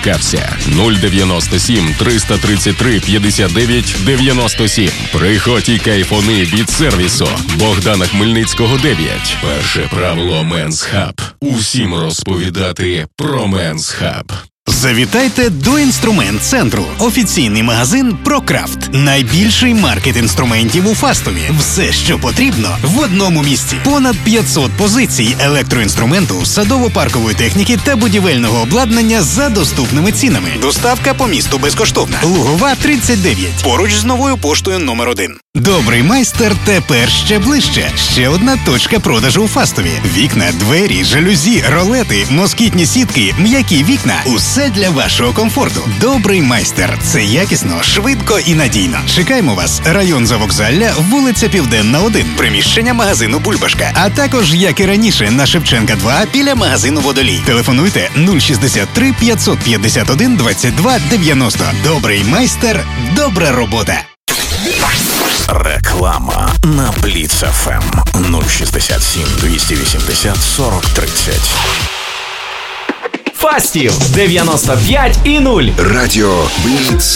злякався. 097 333 59 97. Приходь і кайфони від сервісу Богдана Хмельницького 9. Перше правило Men's Hub. Усім розповідати про Men's Hub. Завітайте до інструмент-центру. Офіційний магазин ProCraft. Найбільший маркет інструментів у Фастові. Все, що потрібно, в одному місці. Понад 500 позицій електроінструменту, садово-паркової техніки та будівельного обладнання за доступними цінами. Доставка по місту безкоштовна. Лугова, 39. Поруч з новою поштою номер 1. Добрий майстер тепер ще ближче. Ще одна точка продажу у Фастові. Вікна, двері, жалюзі, ролети, москітні сітки, м'які вікна. Усе для вашого комфорту. Добрий майстер. Це якісно, швидко і надійно. Чекаємо вас. Район Завокзалля, вулиця Південна, 1. Приміщення магазину «Бульбашка». А також, як і раніше, на Шевченка 2 біля магазину «Водолій». Телефонуйте 063 551 22 90. Добрий майстер. Добра робота. Реклама на Бліц ФМ 067 280 40 30. Фастів 95,0. Радіо Бліц